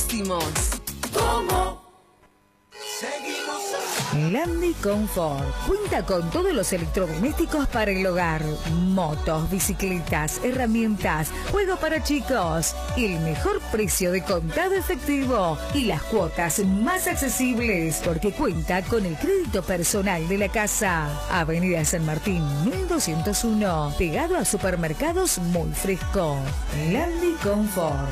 baratísimos. ¿Cómo? Seguimos así. Landi Confort cuenta con todos los electrodomésticos para el hogar, motos, bicicletas, herramientas, juego para chicos, el mejor precio de contado efectivo y las cuotas más accesibles porque cuenta con el crédito personal de la casa. Avenida San Martín 1201, pegado a supermercados Muy Fresco. Landi Confort.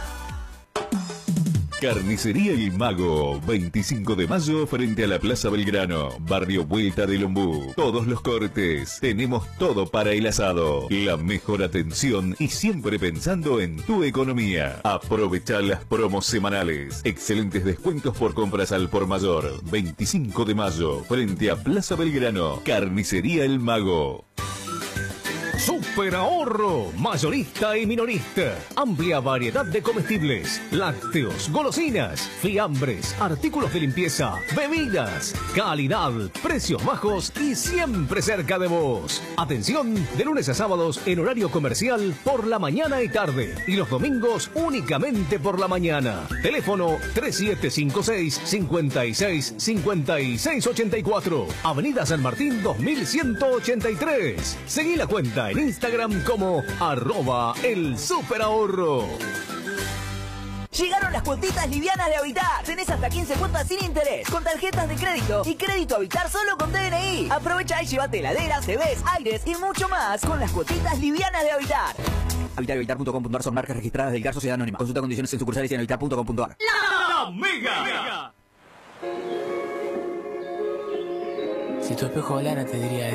Carnicería El Mago, 25 de mayo frente a la Plaza Belgrano, barrio Vuelta del Ombú. Todos los cortes, tenemos todo para el asado. La mejor atención y siempre pensando en tu economía. Aprovecha las promos semanales. Excelentes descuentos por compras al por mayor. 25 de mayo frente a Plaza Belgrano. Carnicería El Mago. Super ahorro, mayorista y minorista. Amplia variedad de comestibles, lácteos, golosinas, fiambres, artículos de limpieza, bebidas. Calidad, precios bajos y siempre cerca de vos. Atención, de lunes a sábados en horario comercial por la mañana y tarde. Y los domingos únicamente por la mañana. Teléfono 3756-56-5684. Avenida San Martín 2183. Seguí la cuenta en Instagram como @elSuperahorro. Llegaron las cuotitas livianas de Habitar. Tenés hasta 15 cuotas sin interés, con tarjetas de crédito y crédito Habitar solo con DNI. Aprovecha y llévate heladeras, TVs, aires y mucho más con las cuotitas livianas de Habitar. Habitar y Habitar.com.ar son marcas registradas del GAR Sociedad Anónima. Consulta condiciones en sucursales y en habitar.com.ar. ¡La Mega! Si tu espejo hablara te diría